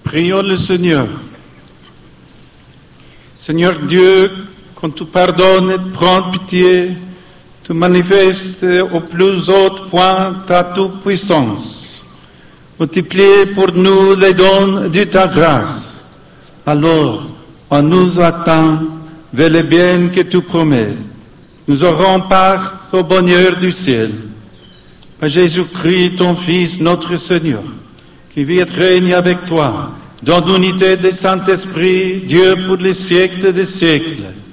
Prions le Seigneur. Seigneur Dieu, quand tu pardonnes et prends pitié, tu manifestes au plus haut point ta toute-puissance. Multiplie pour nous les dons de ta grâce. Alors, on nous attend vers le bien que tu promets. Nous aurons part au bonheur du ciel. Par Jésus-Christ, ton Fils, notre Seigneur, qui vit et règne avec toi, dans l'unité du Saint-Esprit, Dieu pour les siècles des siècles.